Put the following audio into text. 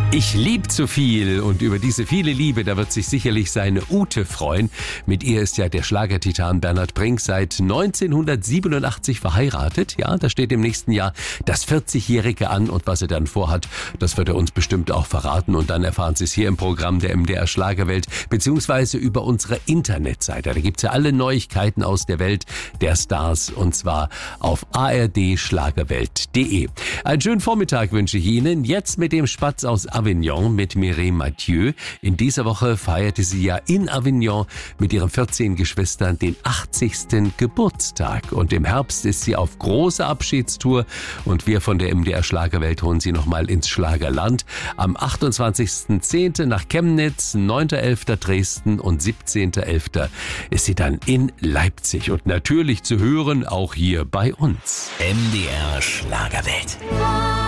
Ich lieb zu viel und über diese viele Liebe, da wird sich sicherlich seine Ute freuen. Mit ihr ist ja der Schlagertitan Bernhard Brink seit 1987 verheiratet. Ja, da steht im nächsten Jahr das 40-Jährige an und was er dann vorhat, das wird er uns bestimmt auch verraten. Und dann erfahren Sie es hier im Programm der MDR Schlagerwelt beziehungsweise über unsere Internetseite. Da gibt's ja alle Neuigkeiten aus der Welt der Stars und zwar auf ardschlagerwelt.de. Einen schönen Vormittag wünsche ich Ihnen. Jetzt mit dem Spatz aus Avignon mit Mireille Mathieu. In dieser Woche feierte sie ja in Avignon mit ihren 14 Geschwistern den 80. Geburtstag. Und im Herbst ist sie auf großer Abschiedstour und wir von der MDR Schlagerwelt holen sie nochmal ins Schlagerland. Am 28.10. nach Chemnitz, 9.11. Dresden und 17.11. ist sie dann in Leipzig. Und natürlich zu hören auch hier bei uns. MDR Schlagerwelt.